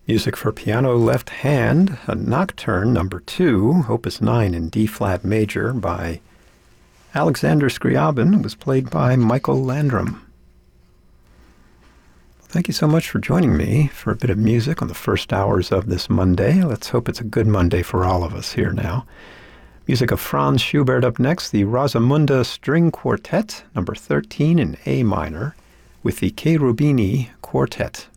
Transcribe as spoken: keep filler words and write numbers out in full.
Music for piano left hand, a nocturne number two, opus nine in D-flat major by Alexander Scriabin, was played by Michael Landrum. Thank you so much for joining me for a bit of music on the first hours of this Monday. Let's hope it's a good Monday for all of us here now. Music of Franz Schubert up next, the Rosamunde String Quartet, number thirteen in A minor, with the Cherubini Quartet.